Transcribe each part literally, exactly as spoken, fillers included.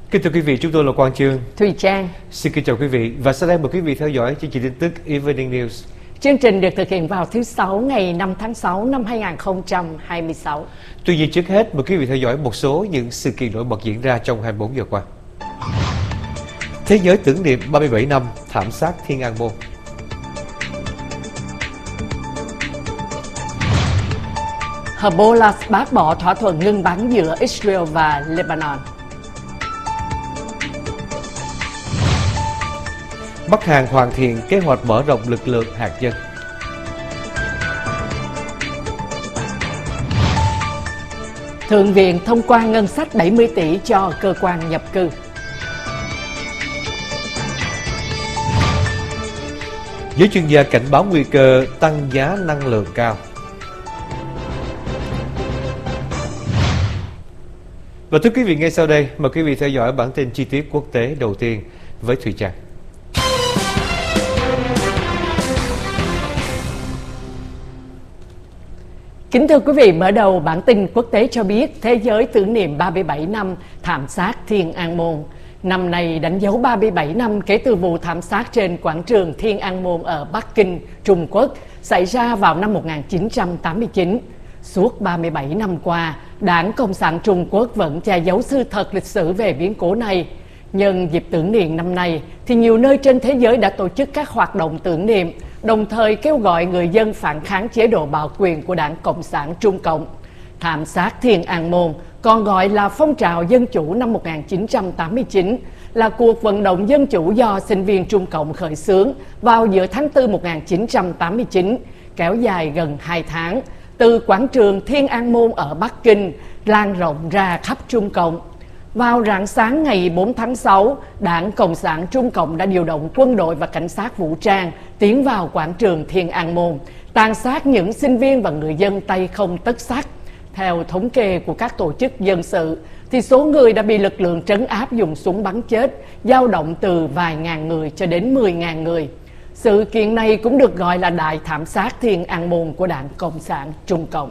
Kính thưa quý vị, chúng tôi là Quang Chương, Thùy Trang. Xin kính chào quý vị và sau đây mời quý vị theo dõi chương trình tin tức Evening News. Chương trình được thực hiện vào thứ Sáu ngày năm tháng sáu năm hai nghìn không trăm hai mươi sáu. Tuy nhiên trước hết mời quý vị theo dõi một số những sự kiện nổi bật diễn ra trong hai mươi bốn giờ qua. Thế giới tưởng niệm ba mươi bảy năm thảm sát Thiên An Môn. Hezbollah bác bỏ thỏa thuận ngừng bắn giữa Israel và Lebanon. Bắc Hàn hoàn thiện kế hoạch mở rộng lực lượng hạt nhân. Thượng viện thông qua ngân sách bảy mươi tỷ cho cơ quan nhập cư. Giới chuyên gia cảnh báo nguy cơ tăng giá năng lượng cao. Và thưa quý vị, ngay sau đây mời quý vị theo dõi bản tin chi tiết quốc tế đầu tiên với Thùy Trang. Kính thưa quý vị, mở đầu bản tin quốc tế cho biết thế giới tưởng niệm ba mươi bảy năm thảm sát Thiên An Môn. Năm nay đánh dấu ba mươi bảy năm kể từ vụ thảm sát trên quảng trường Thiên An Môn ở Bắc Kinh, Trung Quốc xảy ra vào năm một nghìn chín trăm tám mươi chín. Suốt ba mươi bảy năm qua, Đảng Cộng sản Trung Quốc vẫn che giấu sự thật lịch sử về biến cố này. Nhân dịp tưởng niệm năm nay, thì nhiều nơi trên thế giới đã tổ chức các hoạt động tưởng niệm, đồng thời kêu gọi người dân phản kháng chế độ bạo quyền của Đảng Cộng sản Trung Cộng. Thảm sát Thiên An Môn, còn gọi là phong trào dân chủ năm một nghìn chín trăm tám mươi chín, là cuộc vận động dân chủ do sinh viên Trung Cộng khởi xướng vào giữa tháng tư một nghìn chín trăm tám mươi chín, kéo dài gần hai tháng, từ quảng trường Thiên An Môn ở Bắc Kinh lan rộng ra khắp Trung Cộng. Vào rạng sáng ngày bốn tháng sáu, Đảng Cộng sản Trung Cộng đã điều động quân đội và cảnh sát vũ trang tiến vào quảng trường Thiên An Môn, tàn sát những sinh viên và người dân tay không tấc sắt. Theo thống kê của các tổ chức dân sự, thì số người đã bị lực lượng trấn áp dùng súng bắn chết dao động từ vài ngàn người cho đến mười ngàn người. Sự kiện này cũng được gọi là đại thảm sát Thiên An Môn của Đảng Cộng sản Trung Cộng.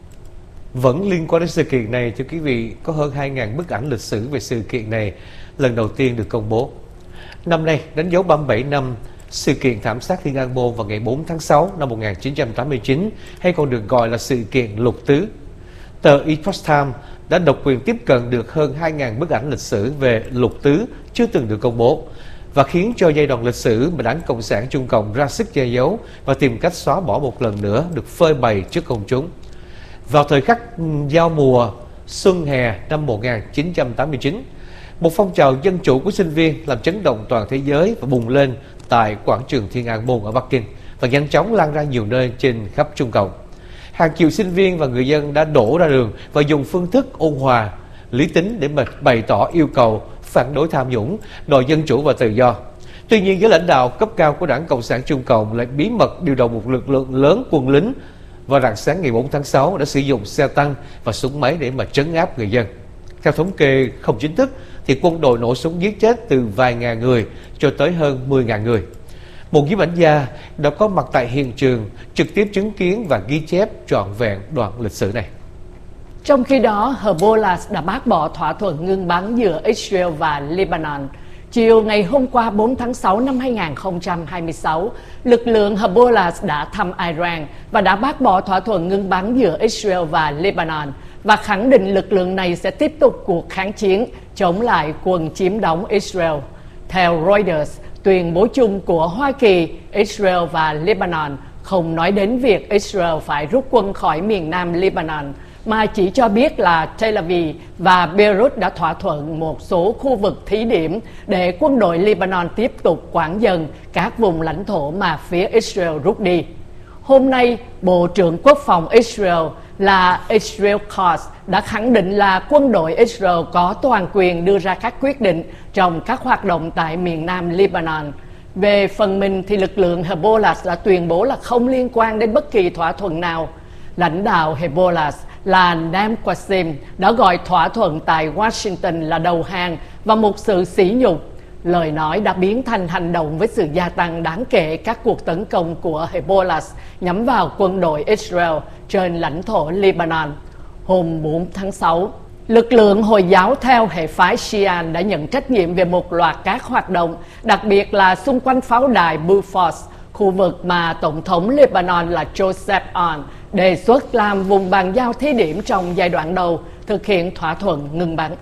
Vẫn liên quan đến sự kiện này, thưa quý vị, có hơn hai nghìn bức ảnh lịch sử về sự kiện này lần đầu tiên được công bố. Năm nay đánh dấu ba mươi bảy năm sự kiện thảm sát Thiên An Môn vào ngày bốn tháng sáu năm một nghìn chín trăm tám mươi chín, hay còn được gọi là sự kiện Lục Tứ. Tờ Epoch Times đã độc quyền tiếp cận được hơn hai nghìn bức ảnh lịch sử về Lục Tứ chưa từng được công bố, và khiến cho giai đoạn lịch sử mà Đảng Cộng sản Trung Cộng ra sức che giấu và tìm cách xóa bỏ một lần nữa được phơi bày trước công chúng. Vào thời khắc giao mùa xuân hè năm một nghìn chín trăm tám mươi chín, một phong trào dân chủ của sinh viên làm chấn động toàn thế giới và bùng lên tại quảng trường Thiên An Môn ở Bắc Kinh và nhanh chóng lan ra nhiều nơi trên khắp Trung Cộng. Hàng triệu sinh viên và người dân đã đổ ra đường và dùng phương thức ôn hòa, lý tính để mà bày tỏ yêu cầu phản đối tham nhũng, đòi dân chủ và tự do. Tuy nhiên, giới lãnh đạo cấp cao của Đảng Cộng sản Trung Cộng lại bí mật điều động một lực lượng lớn quân lính vào rạng sáng ngày bốn tháng sáu đã sử dụng xe tăng và súng máy để mà trấn áp người dân. Theo thống kê không chính thức, thì quân đội nổ súng giết chết từ vài ngàn người cho tới hơn mười ngàn người. Một nhiếp ảnh gia đã có mặt tại hiện trường, trực tiếp chứng kiến và ghi chép trọn vẹn đoạn lịch sử này. Trong khi đó, Hezbollah đã bác bỏ thỏa thuận ngừng bắn giữa Israel và Lebanon. Chiều ngày hôm qua bốn tháng sáu năm hai nghìn không trăm hai mươi sáu, lực lượng Hezbollah đã thăm Iran và đã bác bỏ thỏa thuận ngừng bắn giữa Israel và Lebanon và khẳng định lực lượng này sẽ tiếp tục cuộc kháng chiến chống lại quân chiếm đóng Israel. Theo Reuters, tuyên bố chung của Hoa Kỳ, Israel và Lebanon không nói đến việc Israel phải rút quân khỏi miền nam Lebanon, mà chỉ cho biết là Tel Aviv và Beirut đã thỏa thuận một số khu vực thí điểm để quân đội Lebanon tiếp tục quản dần các vùng lãnh thổ mà phía Israel rút đi. Hôm nay, Bộ trưởng Quốc phòng Israel là Israel Katz đã khẳng định là quân đội Israel có toàn quyền đưa ra các quyết định trong các hoạt động tại miền nam Lebanon. Về phần mình thì lực lượng Hezbollah đã tuyên bố là không liên quan đến bất kỳ thỏa thuận nào. Lãnh đạo Hezbollah là Naim Qassem đã gọi thỏa thuận tại Washington là đầu hàng và một sự sỉ nhục. Lời nói đã biến thành hành động với sự gia tăng đáng kể các cuộc tấn công của Hezbollah nhắm vào quân đội Israel trên lãnh thổ Lebanon. Hôm bốn tháng sáu, Lực lượng Hồi giáo theo hệ phái Shia đã nhận trách nhiệm về một loạt các hoạt động, đặc biệt là xung quanh pháo đài Bufors, khu vực mà Tổng thống Lebanon là Joseph Aoun đề xuất làm vùng bàn giao thí điểm trong giai đoạn đầu thực hiện thỏa thuận ngừng bắn.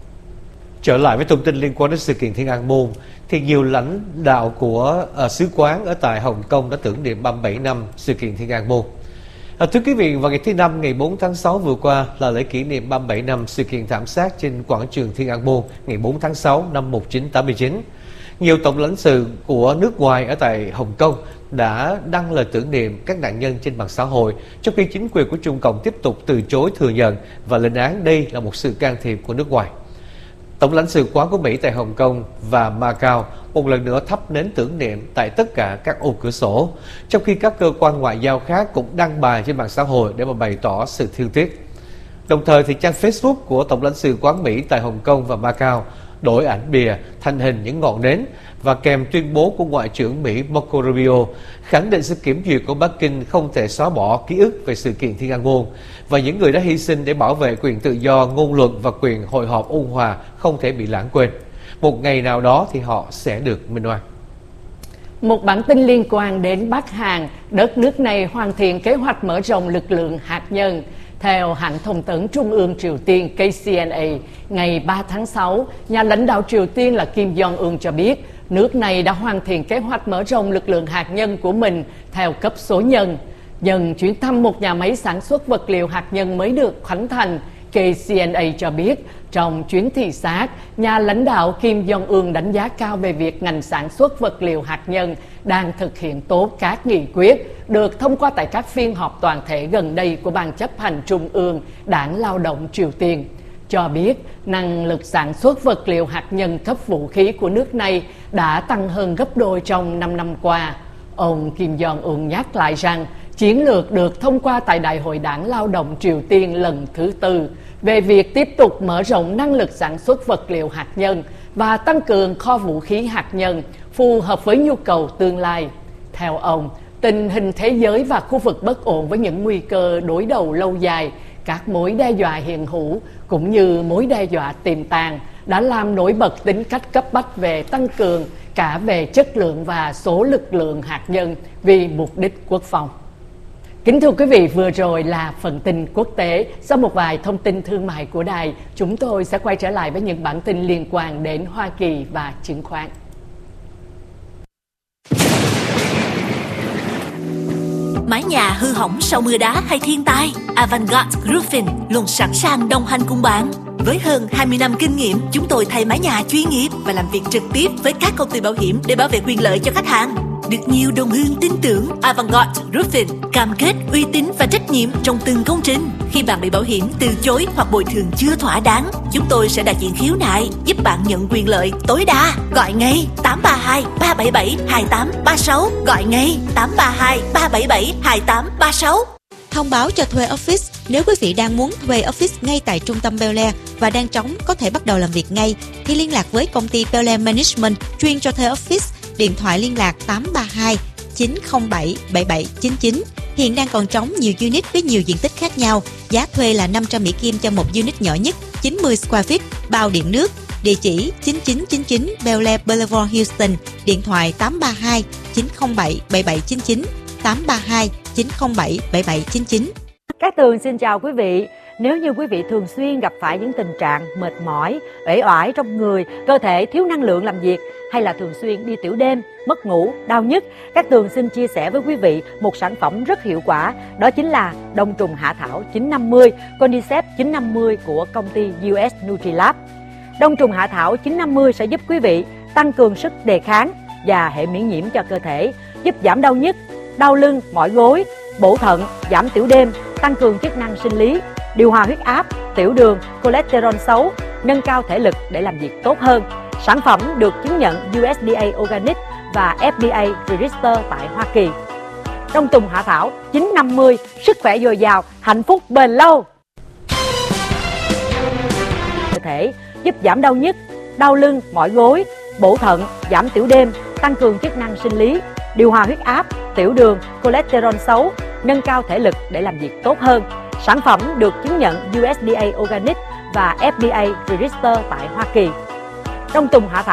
Trở lại với thông tin liên quan đến sự kiện Thiên An Môn, thì nhiều lãnh đạo của uh, sứ quán ở tại Hồng Kông đã tưởng niệm ba mươi bảy năm sự kiện Thiên An Môn. À, thưa quý vị, vào ngày thứ Năm, ngày bốn tháng sáu vừa qua là lễ kỷ niệm ba mươi bảy năm sự kiện thảm sát trên quảng trường Thiên An Môn ngày bốn tháng sáu năm một nghìn chín trăm tám mươi chín. Nhiều tổng lãnh sự của nước ngoài ở tại Hồng Kông đã đăng lời tưởng niệm các nạn nhân trên mạng xã hội, trong khi chính quyền của Trung Cộng tiếp tục từ chối thừa nhận và lên án đây là một sự can thiệp của nước ngoài. Tổng lãnh sự quán của Mỹ tại Hồng Kông và Macau một lần nữa thắp nến tưởng niệm tại tất cả các ô cửa sổ, trong khi các cơ quan ngoại giao khác cũng đăng bài trên mạng xã hội để mà bày tỏ sự thương tiếc. Đồng thời thì trang Facebook của Tổng lãnh sự quán Mỹ tại Hồng Kông và Macau đổi ảnh bìa thành hình những ngọn nến và kèm tuyên bố của Ngoại trưởng Mỹ Marco Rubio khẳng định sự kiểm duyệt của Bắc Kinh không thể xóa bỏ ký ức về sự kiện Thiên An Môn và những người đã hy sinh để bảo vệ quyền tự do ngôn luận và quyền hội họp ôn hòa không thể bị lãng quên. Một ngày nào đó thì họ sẽ được minh oan. Một bản tin liên quan đến Bắc Hàn, đất nước này hoàn thiện kế hoạch mở rộng lực lượng hạt nhân. Theo hãng thông tấn Trung ương Triều Tiên K C N A, ngày ba tháng sáu, nhà lãnh đạo Triều Tiên là Kim Jong-un cho biết nước này đã hoàn thiện kế hoạch mở rộng lực lượng hạt nhân của mình theo cấp số nhân. Nhân chuyến thăm một nhà máy sản xuất vật liệu hạt nhân mới được khánh thành, K C N A cho biết trong chuyến thị sát, nhà lãnh đạo Kim Jong-un đánh giá cao về việc ngành sản xuất vật liệu hạt nhân đang thực hiện tốt các nghị quyết được thông qua tại các phiên họp toàn thể gần đây của Ban chấp hành Trung ương Đảng Lao động Triều Tiên. Cho biết năng lực sản xuất vật liệu hạt nhân cấp vũ khí của nước này đã tăng hơn gấp đôi trong năm năm qua. Ông Kim Jong-un nhắc lại rằng chiến lược được thông qua tại Đại hội Đảng Lao động Triều Tiên lần thứ tư về việc tiếp tục mở rộng năng lực sản xuất vật liệu hạt nhân và tăng cường kho vũ khí hạt nhân phù hợp với nhu cầu tương lai. Theo ông, tình hình thế giới và khu vực bất ổn với những nguy cơ đối đầu lâu dài, các mối đe dọa hiện hữu cũng như mối đe dọa tiềm tàng đã làm nổi bật tính cách cấp bách về tăng cường cả về chất lượng và số lực lượng hạt nhân vì mục đích quốc phòng. Kính thưa quý vị, vừa rồi là phần tin quốc tế. Sau một vài thông tin thương mại của đài, chúng tôi sẽ quay trở lại với những bản tin liên quan đến Hoa Kỳ và chứng khoán. Mái nhà hư hỏng sau mưa đá hay thiên tai, Avantgarde Roofing luôn sẵn sàng đồng hành cùng bạn. Với hơn hai mươi năm kinh nghiệm, chúng tôi thay mái nhà chuyên nghiệp và làm việc trực tiếp với các công ty bảo hiểm để bảo vệ quyền lợi cho khách hàng. Được nhiều đồng hương tin tưởng, Avantgarde Roofing cam kết uy tín và trách nhiệm trong từng công trình. Khi bạn bị bảo hiểm từ chối hoặc bồi thường chưa thỏa đáng, chúng tôi sẽ đại diện khiếu nại, giúp bạn nhận quyền lợi tối đa. Gọi ngay tám ba hai ba bảy bảy hai tám ba sáu, gọi ngay tám ba hai ba bảy bảy hai tám ba sáu. Thông báo cho thuê office. Nếu quý vị đang muốn thuê office ngay tại trung tâm Bel Air và đang trống có thể bắt đầu làm việc ngay, thì liên lạc với công ty Bel Air Management chuyên cho thuê office. Điện thoại liên lạc tám ba hai chín không bảy bảy bảy chín chín. Hiện đang còn trống nhiều unit với nhiều diện tích khác nhau. Giá thuê là năm trăm Mỹ Kim cho một unit nhỏ nhất, chín mươi square feet, bao điện nước. Địa chỉ chín chín chín chín Bel Air Boulevard, Houston. Điện thoại tám ba hai chín không bảy bảy bảy chín chín, tám ba hai chín không bảy bảy bảy chín chín. Cát Tường xin chào quý vị. Nếu như quý vị thường xuyên gặp phải những tình trạng mệt mỏi, uể oải trong người, cơ thể thiếu năng lượng làm việc, hay là thường xuyên đi tiểu đêm, mất ngủ, đau nhức, Cát Tường xin chia sẻ với quý vị một sản phẩm rất hiệu quả, đó chính là đông trùng hạ thảo chín năm mươi, Cordyceps chín năm mươi của công ty u ét Nutrilab. Đông trùng hạ thảo chín năm mươi sẽ giúp quý vị tăng cường sức đề kháng và hệ miễn nhiễm cho cơ thể, giúp giảm đau nhức, đau lưng, mỏi gối, bổ thận, giảm tiểu đêm, tăng cường chức năng sinh lý, điều hòa huyết áp, tiểu đường, cholesterol xấu, nâng cao thể lực để làm việc tốt hơn. Sản phẩm được chứng nhận u ét đê a Organic và ép đê a Register tại Hoa Kỳ. Đông trùng hạ thảo chín năm mươi, sức khỏe dồi dào, hạnh phúc bền lâu. Cơ thể giúp giảm đau nhức, đau lưng, mỏi gối, bổ thận, giảm tiểu đêm, tăng cường chức năng sinh lý, điều hòa huyết áp, tiểu đường, cholesterol xấu, nâng cao thể lực để làm việc tốt hơn. Sản phẩm được chứng nhận u ét đê a Organic và ép bê a Register tại Hoa Kỳ. Trong Tùng Hạ Thảo